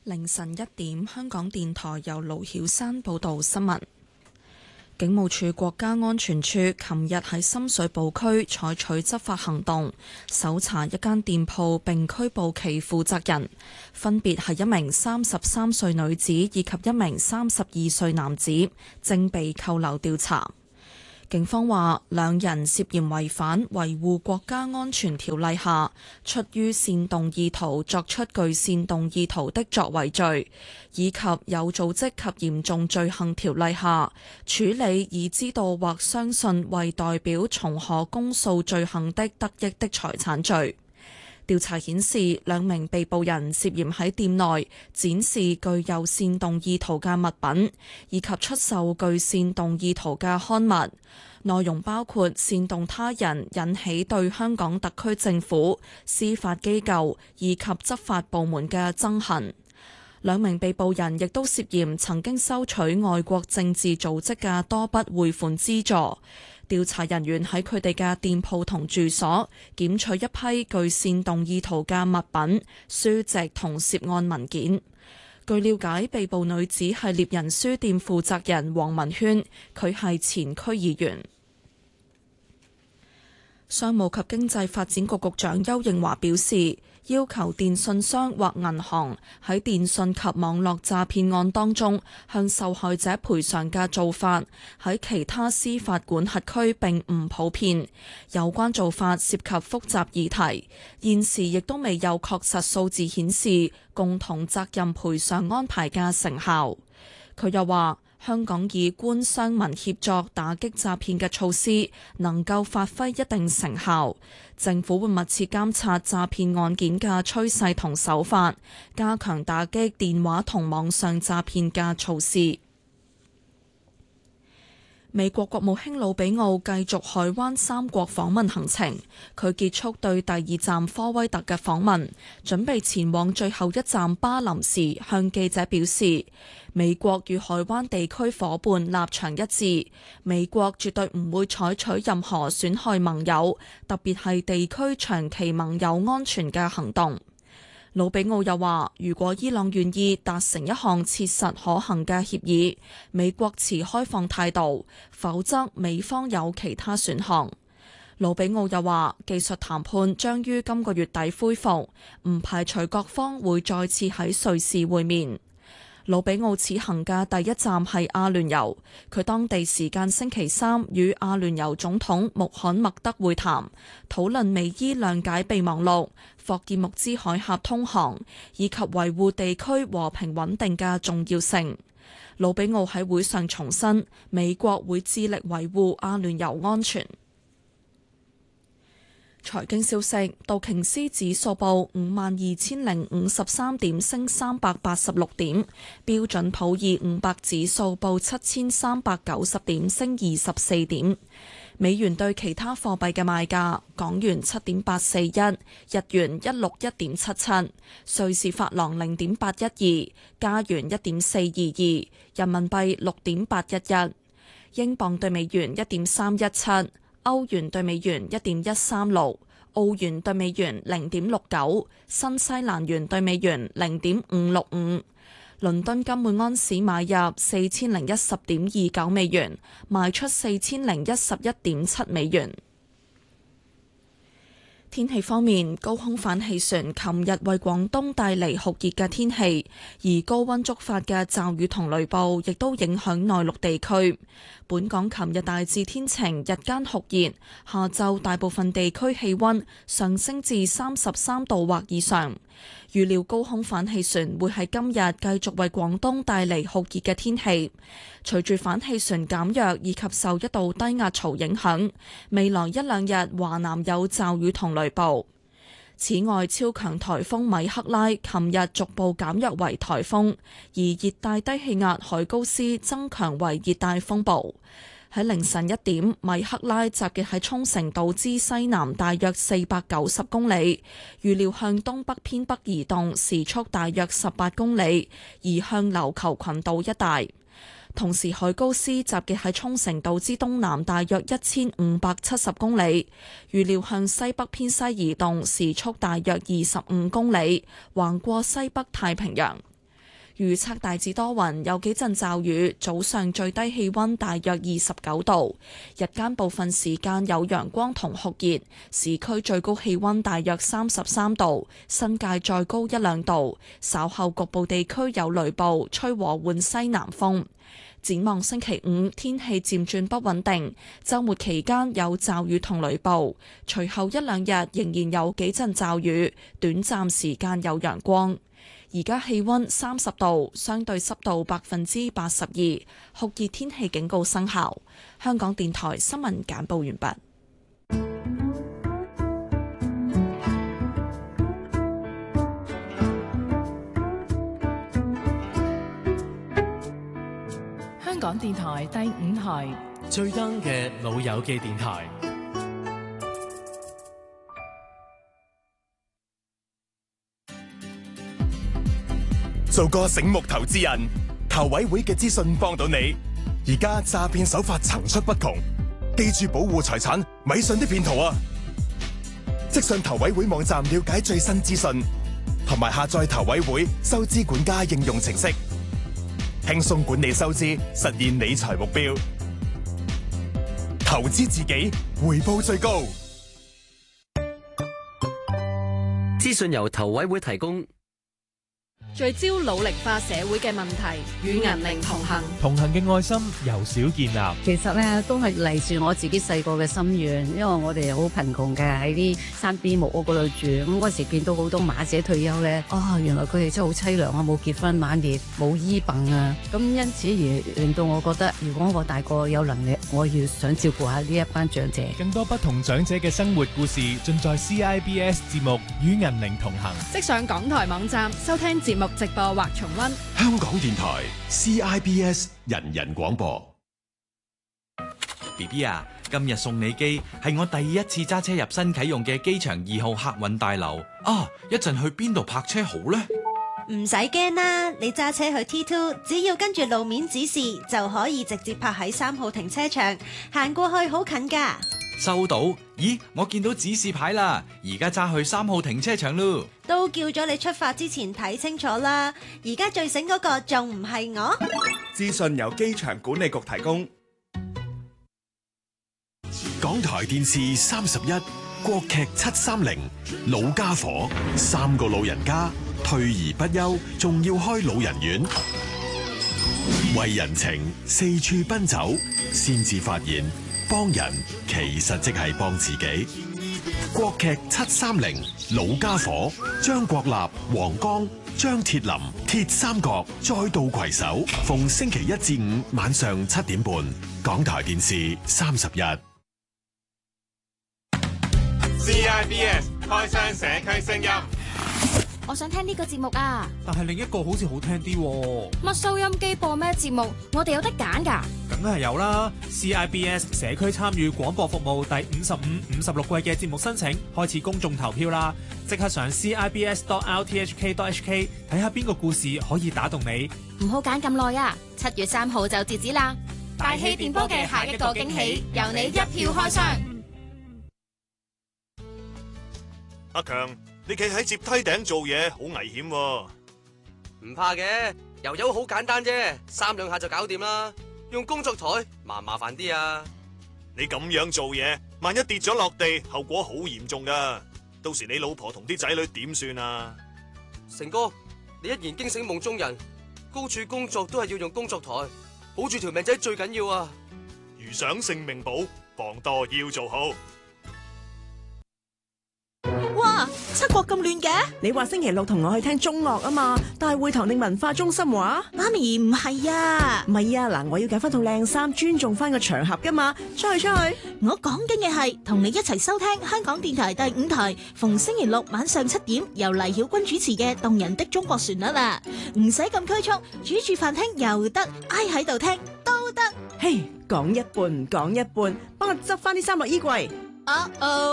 凌晨1點，香港電台由盧曉山報道新聞。警務處國家安全處琴日喺深水埗區採取執法行動，搜查一間店鋪並拘捕其負責人，分別係一名33歲女子以及一名32歲男子，正被扣留調查。警方話，兩人涉嫌違反維護國家安全條例下出於煽動意圖作出具煽動意圖的作為罪，以及有組織及嚴重罪行條例下處理已知道或相信為代表從可公訴罪行的得益的財產罪。調查顯示，兩名被捕人涉嫌喺店內展示具有煽動意圖嘅物品，以及出售具煽動意圖嘅刊物，內容包括煽動他人引起對香港特區政府、司法機構以及執法部門嘅憎恨。兩名被捕人亦都涉嫌曾經收取外國政治組織嘅多筆匯款資助。調查人員喺佢哋嘅店鋪同住所檢取一批具煽動意圖嘅物品、書籍同涉案文件。據了解，被捕女子係獵人書店負責人黃文軒，佢係前區議員。商務及經濟發展局局長邱應華表示，要求電信商或銀行喺電信及網絡詐騙案當中向受害者賠償嘅做法，喺其他司法管轄區並唔普遍。有關做法涉及複雜議題，現時亦都未有確實數字顯示共同責任賠償安排嘅成效。佢又話，香港以官商民協作打擊詐騙嘅措施能夠發揮一定成效，政府會密切監察詐騙案件嘅趨勢同手法，加強打擊電話同網上詐騙嘅措施。美國國務卿魯比奧繼續海灣三國訪問行程，佢結束對第2站科威特嘅訪問，準備前往最後一站巴林時，向記者表示，美國與海灣地區夥伴立場一致，美國絕對唔會採取任何損害盟友，特別係地區長期盟友安全嘅行動。魯比奧又話，如果伊朗願意達成一項切實可行嘅協議，美國持開放態度，否則美方有其他選項。魯比奧又話，技術談判將於今個月底恢復，唔排除各方會再次喺瑞士會面。魯比奧此行嘅第一站係阿聯酋，佢當地時間星期三與阿聯酋總統穆罕默德會談，討論美伊諒解備忘錄、霍爾木茲海峽通航以及維護地區和平穩定嘅重要性。魯比奧喺會上重申，美國會致力維護阿聯酋安全。財經消息，道瓊斯指數報52,053點，升386點；標準普爾500指數報7,390點，升24點。美元對其他貨幣嘅賣價：港元7.841，日元161.77，瑞士法郎0.812，加元1.422，人民幣6.811，英鎊對美元1.317。歐元對美元1.136，澳元對美元0.69，新西蘭元對美元0.565。倫敦金每安士買入4010.29美元，賣出4011.7美元。天氣方面，高空反氣旋琴日為廣東帶嚟酷熱嘅天氣，而高溫觸發嘅驟雨同雷暴亦都影響內陸地區。本港琴日大致天晴，日間酷熱，下晝大部分地區氣溫上升至33度或以上。預料高空反氣旋會喺今日繼續為廣東帶嚟酷熱嘅天氣。隨住反氣旋減弱以及受一道低壓槽影響，未來一兩日華南有驟雨同雷暴。此外，超強颱風米克拉琴日逐步減弱為颱風，而熱帶低氣壓海高斯增強為熱帶風暴。喺凌晨1點，米克拉集結喺沖繩島之西南大約490公里，預料向東北偏北移動，時速大約18公里，移向琉球群島一帶。同時，海高斯集結喺沖繩島之東南大約1570公里，預料向西北偏西移動，時速大約25公里，橫過西北太平洋。 預測大致多雲，有幾陣驟雨，早上最低氣溫大約29度，日間部分時間有陽光同酷熱，市區最高氣溫大約33度，新界再高1-2度，稍後局部地區有雷暴，吹和緩西南風。展望星期五，天氣漸轉不穩定，週末期間有驟雨同雷暴，隨後1-2日仍然有幾陣驟雨，短暫時間有陽光。而家氣溫30度，相對濕度82%，酷熱天氣警告生效。香港電台新聞簡報完畢。 香港電台第5台最 young 嘅老友記電台。 做個醒目投資人，投委會嘅資訊幫到你。而家詐騙手法層出不窮，記住保護財產，咪信啲騙徒啊！即上投委會網站了解最新資訊，同埋下載投委會收支管家應用程式，輕鬆管理收支，實現理財目標。投資自己，回報最高。 資訊由投委會提供。 聚焦努力化社會嘅問題，與銀齡同行。 同行嘅愛心由小建立。 其實咧都係嚟自我自己細個嘅心願，因為我哋好貧窮嘅，喺啲山邊木屋嗰度住。咁嗰時見到好多馬姐退休咧，原來佢哋真係好淒涼啊！冇結婚晚年，冇醫病啊。咁因此而令到我覺得，如果我大個有能力，我要想照顧下呢一班長者。 更多不同長者嘅生活故事，盡在 CIBS 節目《與銀齡同行》。 即上港台網站收聽節目直播或重溫。 香港電台 CIBS 人人廣播。 BB 啊，今日送你機係我第一次揸車入新啟用嘅機場2號客運大樓啊！一陣去邊度泊車好呢？ 唔使驚啦，你揸車去 T2，只要跟住路面指示就可以直接泊喺3號停車場，行過去好近㗎。 收到。咦，我見到指示牌啦，而家揸去3號停車場咯。 都叫咗你出發之前睇清楚啦，而家最醒嗰個仲唔係我？ 資訊由機場管理局提供。 港台電視31國劇730老家伙，3個老人家退而不休，仲要開老人院，為人情四處奔走，先至發現幫人其實即係幫自己。國劇730老家伙，張國立、黃剛、張鐵林鐵三角再度攜手，逢星期1至5晚上7點半，港台電視31。 CIBS 開箱社區聲音。 我想聽呢個節目啊， 但係另一個好似好聽啲喎。 乜收音機播咩節目？我哋有得揀㗎。 梗係有啦 ！CIBS 社區參與廣播服務第55、56季嘅節目申請開始公眾投票啦！即刻上 CIBS.RTHK.HK 睇下邊個故事可以打動你。 唔好揀咁耐啊！7月3號就截止啦！大氣電波嘅下一個驚喜，由你一票開箱。 阿強，你企喺接梯頂做嘢，好危險喎。 唔怕嘅，油油好簡單啫，3兩下就搞掂啦。用工作台麻煩啲啊。 你咁樣做嘢，萬一跌咗落地，後果好嚴重噶。到時你老婆同啲仔女點算啊？ 成哥，你一言驚醒夢中人，高處工作都係要用工作台，保住條命仔最緊要啊。 如想性命保，防墮要做好。 哇！七國咁亂嘅，你話星期六同我去聽中樂啊嘛？大會堂定文化中心話？媽咪唔係啊，唔係啊，嗱，我要揀翻套靚衫，尊重翻個場合噶嘛。出去，我講緊嘅係同你一齊收聽香港電台第5台，逢星期六晚上7點由黎曉君主持嘅動人的中國旋律啦。唔使咁拘束，煮住飯聽又得，挨喺度聽都得。嘿，講一半唔講一半，幫我執翻啲衫落衣櫃。